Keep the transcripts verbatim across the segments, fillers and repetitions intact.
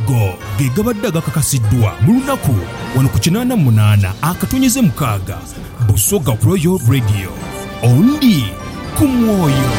ago ge gabadde gakakasiddwa mu lunaku wano ku kinaana munaana akatonnyeze mukaaga Busoga Royal Radio ondi ku mwoyo.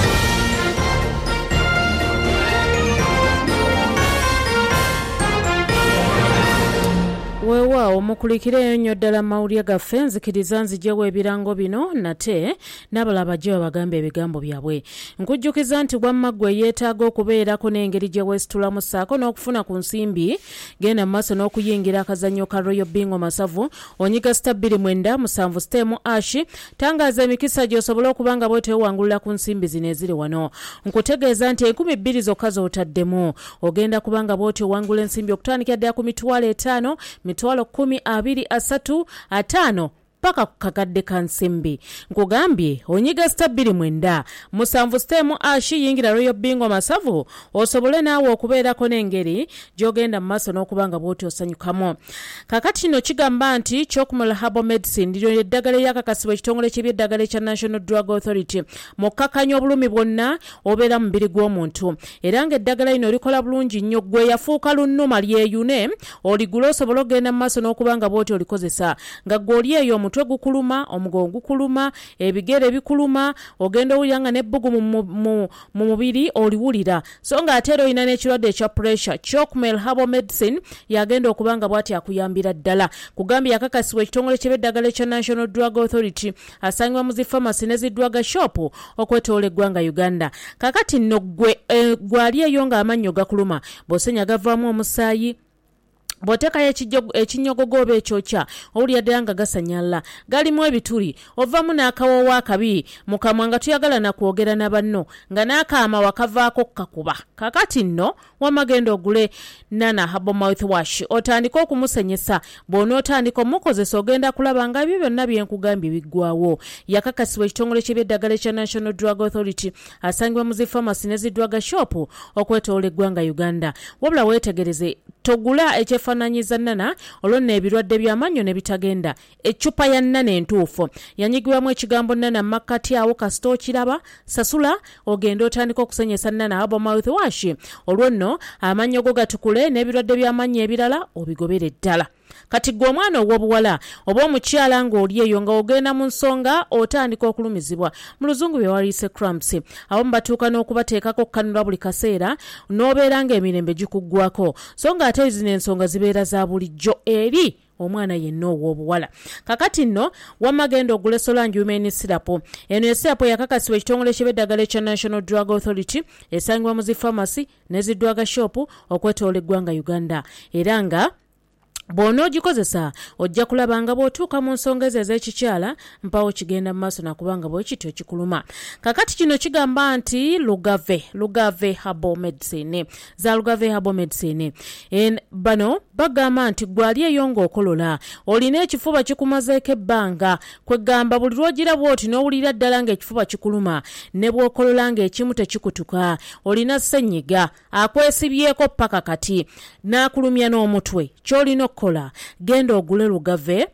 Weewaawo mukulikireyo nnyo ddala mawulire gaffe nzikiriza nzijewo ebirango bino nate n'abalala gye babagamba ebigambo byabwe. Nkujjukiza nti wamma ggwe yeetaaga okubeerako n'engeri gye weesitulamu ssaako n'okufuna ku nsimbi genda mu maaso n'okuyingira akazannyo ka Royal Bingo Masavu onyiga sita bbiri mwenda musanvu siteemu ashi tangaaza emikisa gy'osobole okuba nga bwetewangulira ku nsimbi zino eziri wano. Nkutegeeza nti enkumi bbiri zokka z'otaddemu ogenda kuba nga bwetewangula ensimbi okutandikira ddala ku mitwalo etaano mitwalo kumi abiri asatu atano paka kukakadde ka nsimbi. Nkugambye onyiga sita bbiri mwenda musanvu siteemu ashi yingira Royal Bingo Masavu osobole naawe okubeerako n'engeri gy'ogenda mu maaso n'okuba nga bw'oti osanyukamu. Kakati kino kigamba nti Chocmol Herbal Medicine lino eddagala eryakakasibwa ekitongole ky'ebyeddagala ekya National Drug Authority mu kkakanya obulumi bwonna obeera mu mubiri gw'omuntu. Era ng'eddagala lino likola bulungi nnyo ggwe yafuuka lunnuma lyeyune oligula osobole ogenda mu maaso n'okuba nga bw'oti olikozesa nga ggwe oli eyo omutwe gukuluma omugongo gukuluma ebigere bikuluma ogenda owulira nga n'ebbugu mu mubiri oliwulira so nga ate era olina n'ekirwadde ekya pressure. Chocmol Herbal Medicine yagenda okuba nga bw'ati akuyambira ddala. Kugambye yakakasibwa ekitongole ky'ebyeddagala ekya National Drug Authority asangibwa mu zi pharmacy ne zi drug shop okwetoola eggwanga Uganda. Kakati nno ggwe e, gwali eyo nga amannyo gakuluma bw'osenya gavaamu omusaayi bw'oteekayo ekinyogogo oba ekyokya owulira ddala nga gasanyalla galimu ebituli ovaamu n'akawoowo akabi mu kamwa nga tuyagala nakwogera na banno nga n'akaama wakavaako kakuba. Kakati nno wamma genda ogule Nana Herbal Mouthwash otandika okumusenyesa bw'onootandika omukozesa ogenda kulaba nga ebyo byonna byenkugambye biggwaawo. Yakakasibwa ekitongole ky'ebyeddagala ekya National Drug Authority asangibwa mu zi pharmacy ne zi drug shop okwetoola eggwanga Uganda. Wabula weetegereze togula ekyefaananyiza Nana olwonna ebirwadde by'amannyo ne bitagenda. Eccupa ya Nana entuufu yanyigibwamu ekigambo Nana makkati awo kasita okiraba sasula ogenda otandika okusenyesa Nana Herbal Mouthwash olwonno amannyo go gatukule n'ebirwadde by'amannyo ebirala obigobere ddala. Kati gwe omwana ow'obuwala oba omukyala ng'oli eyo nga ogenda mu nsonga otandika okulumizibwa mu luzungu bye waliise cramps abamu batuuka n'okubateekako okkanula buli kaseera n'obeera ng'emirembe gikuggwako so nga ate zino ensonga zibeera za bulijjo eri omwana yenna ow'obuwala. Kakati nno wamma genda ogule Solange Women Syrup. Eno esirapu yakakasibwa ekitongole ky'ebyeddagala ekya National Drug Authority esangibwa mu zi pharmacy ne zi drug shop okwetoola eggwanga Uganda. Era nga bw'onoogikozesa ojja kulaba nga bw'otuuka mu nsonga ezo ez'ekikyala mpawo kigenda mu maaso nakubanga bwe kityo kikuluma. Kakati kino kigamba nti Lugave Lugave Herbal Medicine za Lugave Herbal Medicine en bano bagamba nti gwali eyo ng'okolola olina ekifuba kikumazeeko ebbanga kwegamba buli lw'ogira bw'oti n'owulira ddala ng'ekifuba kikuluma ne bw'okolola ng'ekimu tekikutuka olina ssenyiga akwesibyeko paka kati n'akulumya n'omutwe ky'olina kola genda ogule Lugave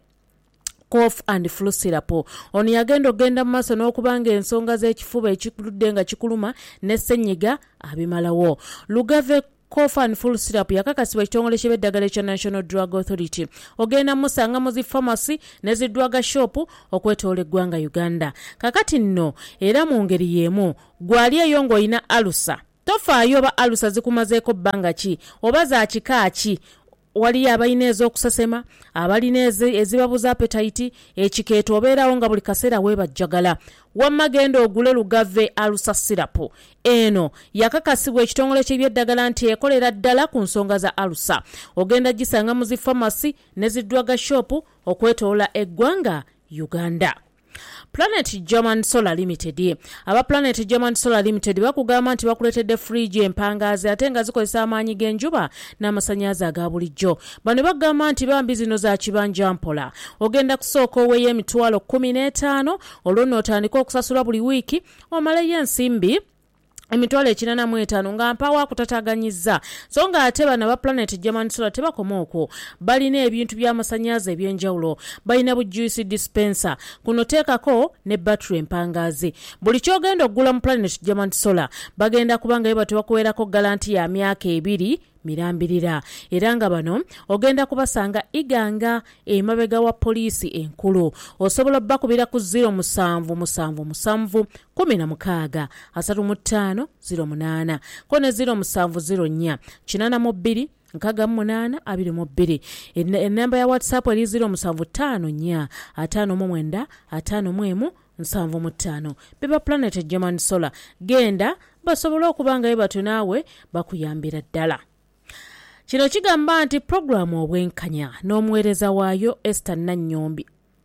cough and flu syrup. Ono yagenda ogenda mu maaso n'okubanga ensonga z'ekifuba ekikudde nga kikuluma ne ssenyiga abimalawo. Lugave cough and flu syrup yakakasibwa ekitongole ky'ebyeddagala ekya National Drug Authority ogenda musanga mu zi pharmacy ne zi drug shop okwetoola eggwanga Uganda. Kakati nno era mu ngeri y'emu gwali eyo ng'olina alusa tofaayo oba alusa zikumazeeko bbanga ki oba za kika ki. Wali abalina ez'okusesema abalina ezibabuza appetite ekikeeto obeerawo nga buli kaseera weebajjagala wamma genda ogule Lugave alusa syrup. Eno yakakasibwa ekitongole ky'ebyeddagala nti ekolera ddala ku nsonga za alusa ogenda gisanga mu zi pharmacy ne zi drug shop okwetoola eggwanga Uganda. Planet German Solar Limited. Aba Planet German Solar Limited bakugamba nti bakuletedde fridge empangaazi ate nga zikozesa amaanyi g'enjuba n'amasannyalaze aga bulijjo. Bano bagamba nti bambi zino za kibanja mpola. Ogenda kusooka oweeyo emitwalo kkumi n'etaano olwo n'otandika okusasula buli wiiki omaleyo ensimbi emitwalo ekinaana mu etaano nga mpawa kutataganyizza so nga ate bana ba Planet German Solar tebakoma okwo balina ebintu by'amasannyalaze eby'enjawulo balina bu juice dispenser kuno teekako ne battery empangaazi buli kyogenda okugula mu Planet German Solar bagenda kubanga beba tebakuweerako garanti ya myaka ebiri Mirambirira era nga bano ogenda kubasanga iganga emabega wa poliisi enkulu. Osobola bakubira ku zero musanvu musanvu musanvu kumi na mukaaga asatu mu ttaano zero munaana ko ne zero musanvu zero nnya kinaana mu bbiri nkaga munana abiri mu bbiri. Enamba ya WhatsApp eri zero musanvu ttaano nnya ataano mu mwenda ataano mu emu nsanvu mu ttaano. Beba Planet German Solar genda basobola okubanga batu naawe bakuyambira ddala. Kino kigamba nti programu obwenkanya n'omuweereza waayo Esther Nannyombi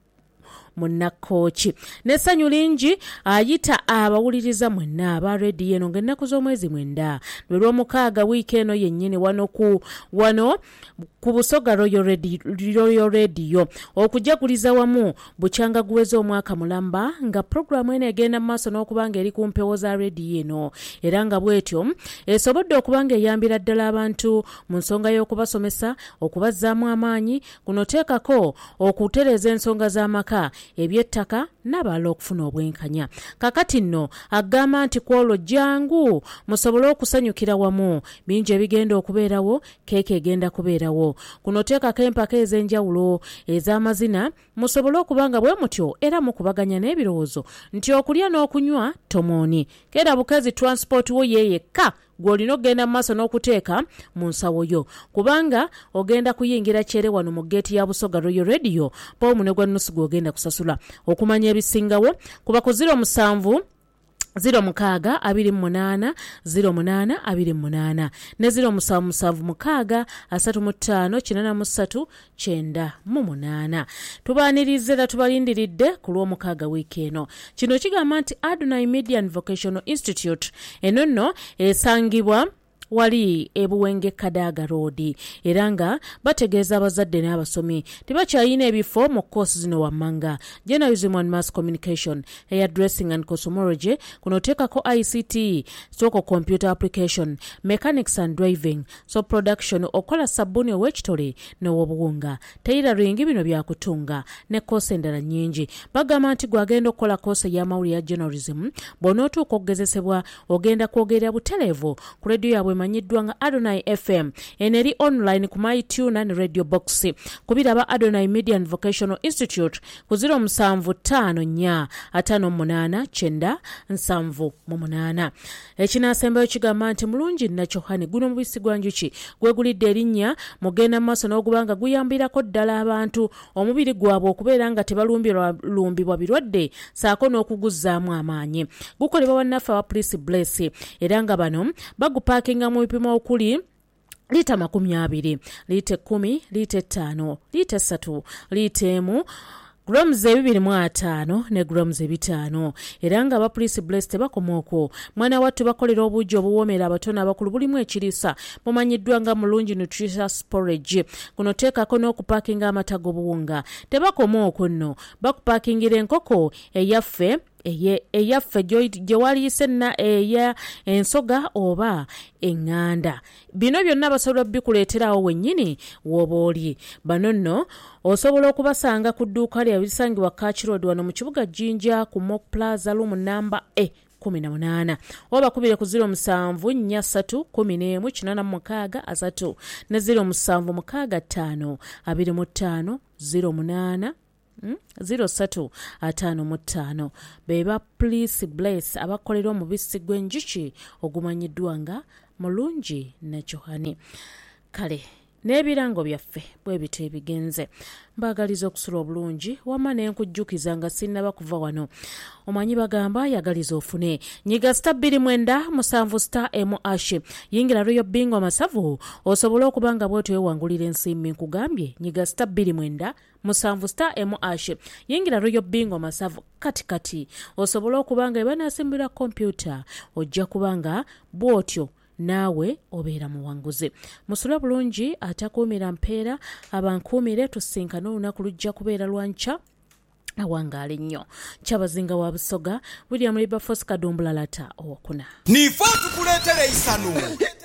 Munnakooki n'essanyu lingi ayita abawuliriza mwenna aba rediyo eno ng'ennaku z'omwezi mwenda lwe lw'omukaaga wiiki eno yennyini wano ku wano ku Busoga Royal Radio, Royal Radio okujaguliza wamu bukyanga guweze omwaka mulamba nga programu eno egenda mu maaso n'okubanga eri ku mpewo za rediyo eno era nga bw'etyo esobodde okubanga eyambira ddala abantu mu nsonga y'okubasomesa okubazzaamu amaanyi kuno teekako okutereeza ensonga z'amaka ebyettaka n'abalala okufuna obwenkanya. Kakati nno agamba nti kwolwo jangu musobole okusanyukira wamu bingi ebigenda okubeerawo keeke egenda kubeerawo kuno teekako empaka ez'enjawulo ez'amazina musobole okubanga bwe mutyo era mukubaganya n'ebirowoozo nti okulya n'okunywa tomooni kera bukazi transport wo yeeyekka gw'olina ogenda mu maaso n'okuteeka mu nsawo yo kubanga ogenda kuyingira kyere wano mu geeti ya Busoga Royal Radio pa omune gwa nnusu gw'ogenda kusasula. Okumanya ebisingawo kuba ku zero musanvu zero mukaaga abiri munaana zero munaana abiri munaana ne zero musanvu musanvu mukaaga asatu mu ttaano kinaana mu ssatu kyenda mu munaana. Tubaanirize era tubalindiridde ku lw'omukaaga wiiki eno. Kino kigamba nti Adonai Media and Vocational Institute eno nno esangibwa wali ebuwenge Kadaga Road era nga bategeeza abazadde n'abasomi tebakyayina ebifo mu koosi zino wammanga journalism and mass communication, hairdressing and cosmetology kuno teekako I C T stroke computer application, mechanics and driving, so production okola sabuni ow'ekitole n'owobuwunga tailoring bino byakutunga ne koosi endala nnyingi. Bagamba nti gwagenda okukola koosi ey'amawulire ya journalism bw'onootuuka okugezesebwa ogenda kwogerera butereevu ku rediyo yaabwe manyiddwa nga Adonai F M eneri online ku MyTuner ne Radio Box kubiraba Adonai Media and Vocational Institute ku zero musanvu ttaano nnya ataano munaana kyenda nsanvu mu munaana. Ekinaasembayo kigamba nti mulungi Nachohani guno mubisi gwa njuki gwegulidde erinnya mugenda mu maaso n'ogubanga guyambirako ddala abantu omubiri gwabwe okubeera nga tebalumbirwa lumbibwa birwadde saako n'okuguzzaamu amaanyi. Gukolebwa bannaffe aba Police Bless era nga bano bagupaakinga mu bipimo okuli liita makumi abiri, liita ekkumi, liita ettaano, liita essatu, liita emu, grams ebibiri mu ataano ne grams ebitaano era nga aba Police Bless tebakoma okwo. Mwana wattu bakolera obuugi obuwoomera abatono abakulu bulimu ekiriisa mumanyiddwa nga mulungi nutritious porridge. Kuno teekako n'okupaakinga amata g'obuwunga. Tebakoma okwo nno bakupaakingira enkoko eyaffe eye eyaffe gye waliise na eya ensoga oba eŋŋanda. Bino byonna basobola bikuleeterawo wennyini w'oba oli. Bano nno osobola okubasanga ku dduuka lya bisangibwa Catch Road wano mu kibuga Jinja ku Mock Plaza room namba E kumi na munaana oba kubire ku zero musanvu nnya ssatu kumi n'emu kinaana mu mukaaga asatu ne zero musanvu mukaaga ttaano abiri mu ttaano zero munaana zero ssatu ataano mu ttaano. Beba Police Bless abakolera omubisi gw'enjuki ogumanyiddwa nga mulungi Nachohani. Kale n'ebirango byaffe bwe bito ebigenze mbaagaliza okusula obulungi wamma ne nkujjukiza nga sinnaba kuva wano. Omanyi bagamba yagaliza ofune nyiga star bbiri mwenda musanvu star emu ash yingira Royal Bingo Masavu osobola okuba nga bw'otyo wewangulira ensimbi. Nkugambye nyiga star bbiri mwenda musanvu star emu ash yingira Royal Bingo Masavu kati kati osobola okuba nga ebanasimbira kompyuta ojja kubanga bw'otyo naawe obeera muwanguzi. Musula bulungi atakuumira mpeera abankuumire tusinkana olunaku lujja kubeera lwanca awangaala ennyo. Kyabazinga wa Busoga William Wilberforce Kadumbula Lata owokuna nifa tukuleetera isanu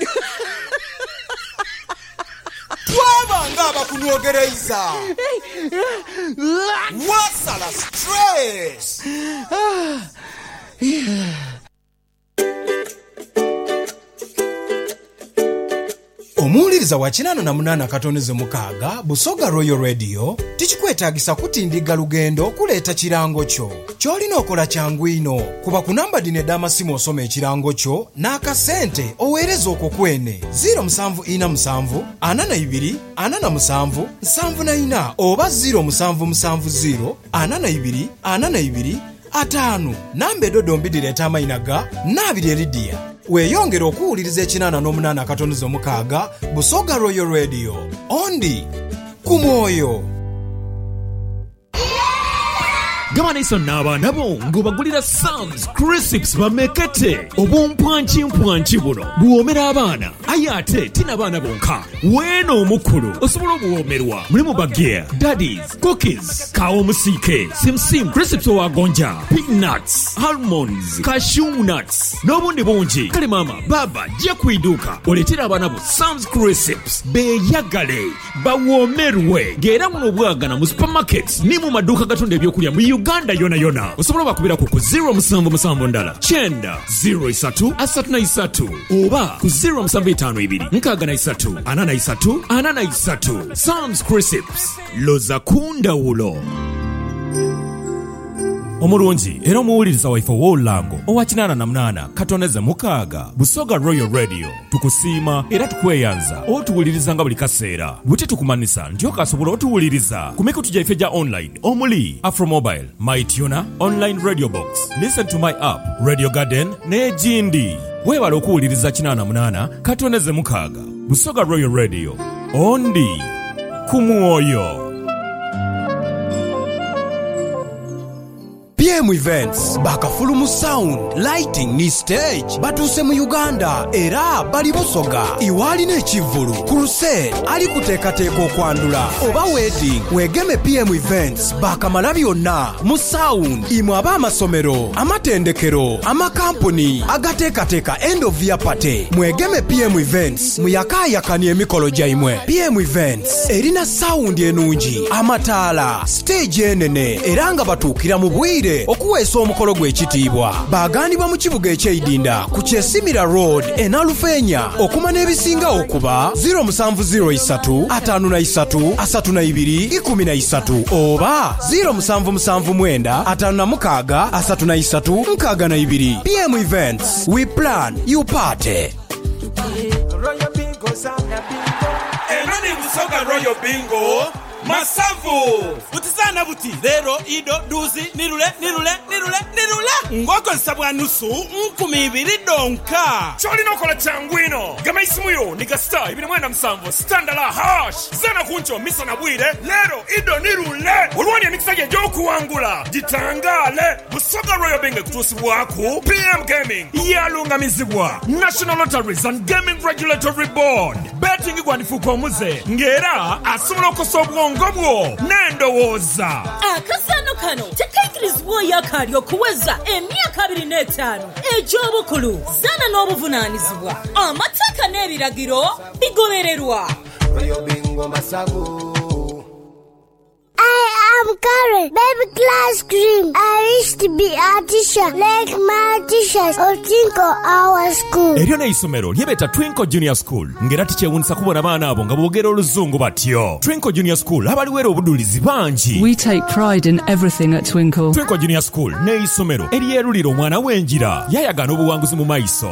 twabanga abakunyogereza wasala stress omuwuliriza wa kinaana na munaana katoneze mukaaga Busoga Royal Radio tikikwetaagisa kutindiga lugendo kuleeta kirango kyo. Ky'olina okola kyangu ino, kuba ku namba dino ed'amasimu osoma ekirango kyo n'akasente oweereza okwo kwene zero seven four seven ana na ibiri ana na musanvu nsanvu na ina oba zero seven seven zero ana na ibiri ana na ibiri ataano namba edodo mbidireeta amayina ga Naabiri Eridia. Weeyongera okuwuliriza ekinaana n'omunaana katoneze omukaaga Busoga Royal Radio ondi ku mwoyo. Gabanaiso n'abaana bo ng'obagulira Sam's Crisps bamekete obumpwankimpwanki buno buwoomera abaana aye ate tina baana bonka weeno omukulu osobola obuwoomerwa mulimu bageya daddies cookies kawo omusiike simsim crisps owagonja peanuts almonds cashew nuts n'obundi bungi. Kale maama baba jja kwiduuka oleetera abaana bo Sam's Crisps beeyagale bawoomerwe ng'era muno obwagana mu supermarkets ni mu maduuka gatunda ebyokulya mu Uganda yona yona. Osobola bakubira ku zero seven seven ndala kyenda zero three asatu na isatu oba ku zero seven five two nkaaga na isatu ana na isatu ana na isatu. Sam's Crisps loza kundawulo. Omulungi era omuwuliriza waife w'olulango owa kinaana na munaana katoneze mukaaga Busoga Royal Radio tukusiima era tukweyanza otuwuliriza nga buli kaseera bwe tukumanisa nti okasobola otuwuliriza ku mikutu gyaife gya online omuli Afromobile, MyTuner, Online Radio Box, Listen to My App, Radio Garden n'egindi. Weebala okuwuliriza kinaana munaana katoneze mukaaga Busoga Royal Radio ondi ku mwoyo. P M Events bakafulumu sound lighting ni stage batuuse mu Uganda era bali Busoga iwali n'ekivulu crusade ali kuteekateeka okwandula oba wedding weegeme P M Events bakamala byonna mu sound imwe ab'amasomero amatendekero amakampuni agateekateeka end of year party mwegeme P M Events muyakaayakani emikolo gyaimwe. P M Events erina sound enungi amataala stage enene era nga batuukira mu bwire okuweesa omukolo gw'ekitiibwa. Baagandibwa mu kibuga eky'Eidinda ku Kyesimira Road e Nalufeenya okuma n'ebisinga okuba zero seven zero three ataano na isatu asatu na ibiri kumi na isatu oba zero seven seven nine ataano na mukaaga asatu na isatu nkaaga na ibiri. P M Events, we plan, you party. Enoni Busoga Royal Bingo Masavu Utizana buti Zero, Ido, Duzi, Nirule, Nirule, Nirule, Nirule Ngoko nsabwa nusu nkumi ibiri donka Choli nokola changuino Gama isimuyo Niga star Ibini mwenda msamvo Standala hash Zana kuncho Misa na bwire Lero, Ido, Nirule Ulwani ya mikisage Joku wangula Jitangale Busoga Royal Bingo Kutusi waku P M Gaming Yalunga mizibwa National Lotteries and Gaming Regulatory Board Betting igwanifu kwa muze Ngera Asumulo kosobwa ngobwo n'endowooza. Akasano kano tekaikirizibwa yakali okuweza emyaka abiri n'etaano egy'obukulu zana n'obuvunaanyizibwa. Amateeka n'ebiragiro bigobererwa. I am Karen, baby class cream. I wish to be a teacher, like my teachers or Twinkle our school. Eryo n'eisomero lyebeta Twinkle Junior School ngera tikyewuunyisa kubona abaana abo nga boogera oluzungu batyo. Twinkle Junior School abaliwera obuduulizi bangi. We take pride in everything at Twinkle. Twinkle Junior School n'eisomero eryerulira omwana w'enjira yayagana obuwanguzi mu maiso.